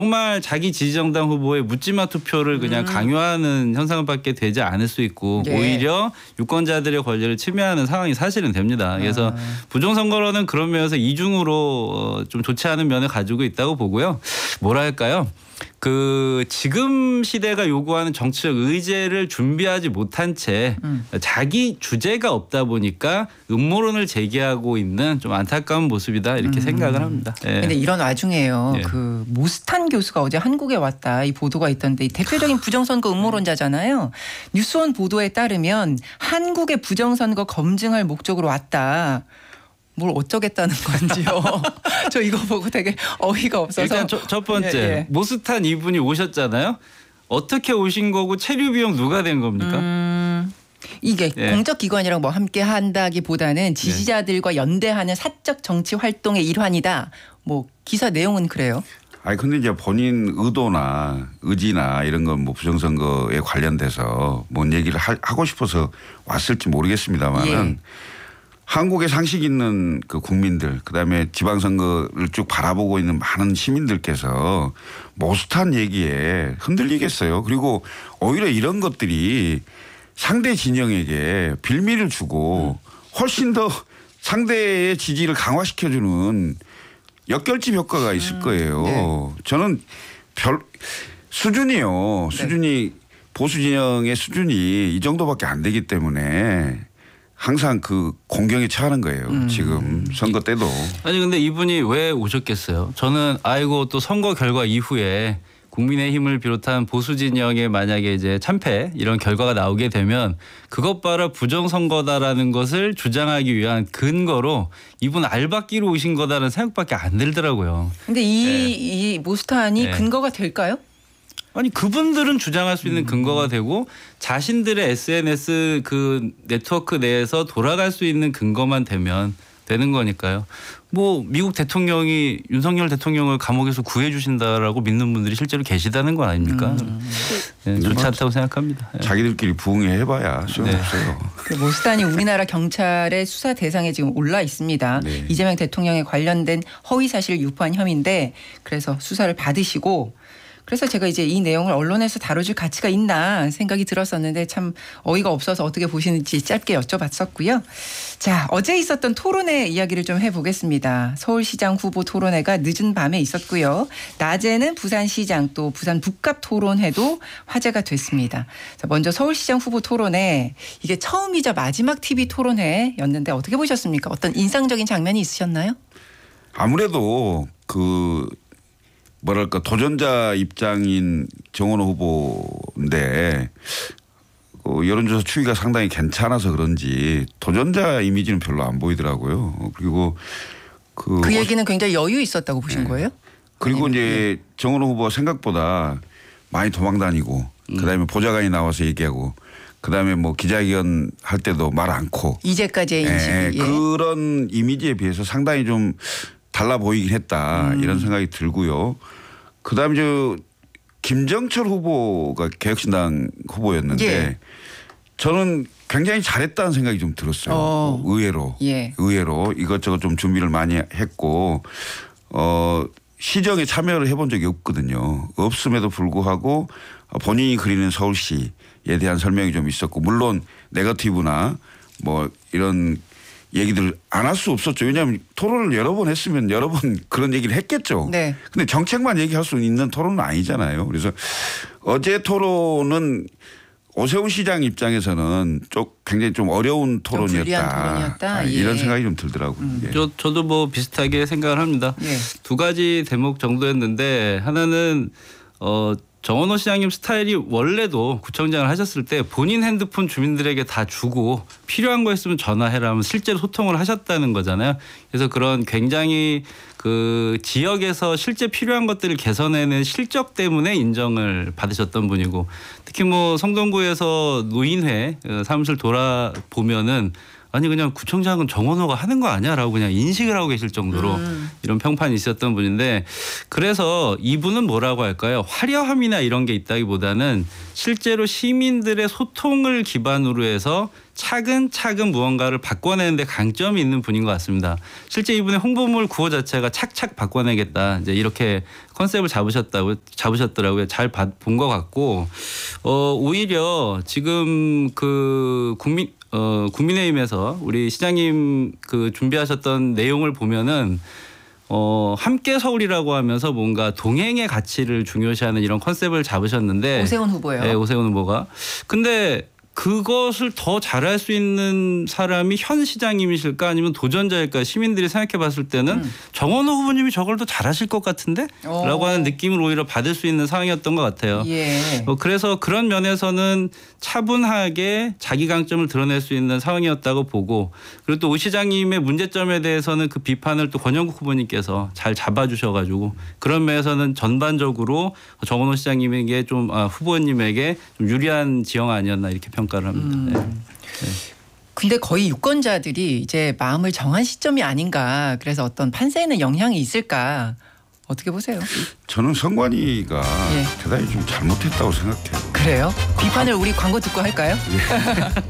정말 자기 지지정당 후보의 묻지마 투표를 그냥 강요하는 현상밖에 되지 않을 수 있고 예. 오히려 유권자들의 권리를 침해하는 상황이 사실은 됩니다. 그래서 부정선거론은 그런 면에서 이중으로 좀 좋지 않은 면을 가지고 있다고 보고요. 뭐랄까요? 지금 시대가 요구하는 정치적 의제를 준비하지 못한 채 자기 주제가 없다 보니까 음모론을 제기하고 있는 좀 안타까운 모습이다 이렇게 생각을 합니다. 예. 근데 이런 와중에요. 예. 그 모스탄 교수가 어제 한국에 왔다 이 보도가 있던데 이 대표적인 부정선거 음모론자잖아요. 뉴스원 보도에 따르면 한국의 부정선거 검증할 목적으로 왔다. 뭘 어쩌겠다는 건지요. 저 이거 보고 되게 어이가 없어서. 일단 첫 번째 예. 모스탄 이분이 오셨잖아요. 어떻게 오신 거고 체류 비용 누가 된 겁니까? 이게 예. 공적기관이랑 뭐 함께 한다기보다는 지지자들과 연대하는 사적 정치 활동의 일환이다. 뭐 기사 내용은 그래요. 아니 근데 이제 본인 의도나 의지나 이런 건 뭐 부정선거에 관련돼서 뭔 얘기를 하고 싶어서 왔을지 모르겠습니다만은 예. 한국에 상식 있는 그 국민들 그다음에 지방선거를 쭉 바라보고 있는 많은 시민들께서 모스탄 얘기에 흔들리겠어요. 그리고 오히려 이런 것들이 상대 진영에게 빌미를 주고 훨씬 더 상대의 지지를 강화시켜주는 역결집 효과가 있을 거예요. 네. 저는 수준이요. 수준이 보수 진영의 수준이 이 정도밖에 안 되기 때문에 항상 그 공경에 처하는 거예요. 지금 선거 때도. 아니 근데 이분이 왜 오셨겠어요? 저는 아이고 또 선거 결과 이후에 국민의힘을 비롯한 보수 진영에 만약에 이제 참패 이런 결과가 나오게 되면 그것 봐라 부정선거다라는 것을 주장하기 위한 근거로 이분 알박기로 오신 거다라는 생각밖에 안 들더라고요. 근데 이 모스탄이 네. 근거가 될까요? 아니 그분들은 주장할 수 있는 근거가 되고 자신들의 SNS 그 네트워크 내에서 돌아갈 수 있는 근거만 되면 되는 거니까요. 뭐 미국 대통령이 윤석열 대통령을 감옥에서 구해 주신다라고 믿는 분들이 실제로 계시다는 거 아닙니까? 네, 좋지 않다고 생각합니다. 네. 자기들끼리 부응해봐야 소용없어요. 그 모스탄이 우리나라 경찰의 수사 대상에 지금 올라 있습니다. 네. 이재명 대통령에 관련된 허위사실 유포한 혐의인데 그래서 수사를 받으시고 그래서 제가 이제 이 내용을 언론에서 다뤄줄 가치가 있나 생각이 들었었는데 참 어이가 없어서 어떻게 보시는지 짧게 여쭤봤었고요. 자, 어제 있었던 토론회 이야기를 좀 해보겠습니다. 서울시장 후보 토론회가 늦은 밤에 있었고요. 낮에는 부산시장 또 부산 북갑 토론회도 화제가 됐습니다. 자, 먼저 서울시장 후보 토론회 이게 처음이자 마지막 TV 토론회였는데 어떻게 보셨습니까? 어떤 인상적인 장면이 있으셨나요? 아무래도 뭐랄까 도전자 입장인 정원호 후보인데 여론조사 추이가 상당히 괜찮아서 그런지 도전자 이미지는 별로 안 보이더라고요. 그리고 그 얘기는 굉장히 여유 있었다고 보신 거예요? 그리고 아니면, 이제 정원호 후보가 생각보다 많이 도망다니고 그다음에 보좌관이 나와서 얘기하고 그다음에 뭐 기자회견 할 때도 말 않고 이제까지의 인식이 그런 이미지에 비해서 상당히 좀 달라 보이긴 했다 이런 생각이 들고요. 그다음에 김정철 후보가 개혁신당 후보였는데 예. 저는 굉장히 잘했다는 생각이 좀 들었어요. 의외로. 예. 의외로 이것저것 좀 준비를 많이 했고 시정에 참여를 해본 적이 없거든요. 없음에도 불구하고 본인이 그리는 서울시에 대한 설명이 좀 있었고 물론 네거티브나 뭐 이런 얘기들 안 할 수 없었죠. 왜냐하면 토론을 여러 번 했으면 여러 번 그런 얘기를 했겠죠. 네. 근데 정책만 얘기할 수 있는 토론은 아니잖아요. 그래서 어제 토론은 오세훈 시장 입장에서는 굉장히 좀 어려운 불리한 토론이었다. 이런 예. 생각이 좀 들더라고요. 예. 저도 뭐 비슷하게 생각을 합니다. 예. 두 가지 대목 정도였는데 하나는 정원호 시장님 스타일이 원래도 구청장을 하셨을 때 본인 핸드폰 주민들에게 다 주고 필요한 거 있으면 전화해라 하면 실제로 소통을 하셨다는 거잖아요. 그래서 그런 굉장히 그 지역에서 실제 필요한 것들을 개선해낸 실적 때문에 인정을 받으셨던 분이고 특히 뭐 성동구에서 노인회 사무실 돌아보면은 아니 그냥 구청장은 정원호가 하는 거 아니야라고 그냥 인식을 하고 계실 정도로 이런 평판이 있었던 분인데 그래서 이분은 뭐라고 할까요? 화려함이나 이런 게 있다기보다는 실제로 시민들의 소통을 기반으로 해서 차근차근 무언가를 바꿔내는 데 강점이 있는 분인 것 같습니다. 실제 이분의 홍보물 구호 자체가 착착 바꿔내겠다. 이제 이렇게 컨셉을 잡으셨더라고요. 잘 본 것 같고 오히려 지금 그 국민의힘에서 우리 시장님 그 준비하셨던 내용을 보면은 함께 서울이라고 하면서 뭔가 동행의 가치를 중요시하는 이런 컨셉을 잡으셨는데 오세훈 후보요. 네, 오세훈 후보가. 근데 그것을 더 잘할 수 있는 사람이 현 시장님이실까 아니면 도전자일까 시민들이 생각해 봤을 때는 정원호 후보님이 저걸 더 잘하실 것 같은데? 라고 하는 느낌을 오히려 받을 수 있는 상황이었던 것 같아요. 예. 그래서 그런 면에서는 차분하게 자기 강점을 드러낼 수 있는 상황이었다고 보고 그리고 또 오 시장님의 문제점에 대해서는 그 비판을 또 권영국 후보님께서 잘 잡아주셔가지고 그런 면에서는 전반적으로 정원호 시장님에게 후보님에게 좀 유리한 지형 아니었나 이렇게 평가를 합니다. 네. 근데 거의 유권자들이 이제 마음을 정한 시점이 아닌가. 그래서 어떤 판세에는 영향이 있을까. 어떻게 보세요? 저는 선관위가 예. 대단히 좀 잘못했다고 생각해요. 그래요? 비판을 우리 광고 듣고 할까요?